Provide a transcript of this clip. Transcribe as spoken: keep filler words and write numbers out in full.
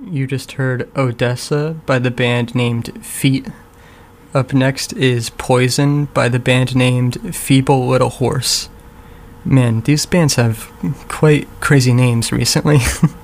You just heard Odessa by the band named Feet. Up next is Poison by the band named Feeble Little Horse. Man, these bands have quite crazy names recently.